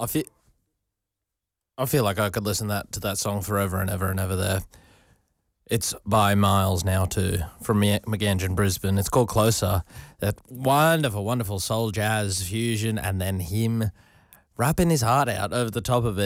I feel like I could listen to that song forever and ever and ever there. It's by Miles now too, from McGangan, Brisbane. It's called Closer. That wonderful, wonderful soul jazz fusion, and then him rapping his heart out over the top of it.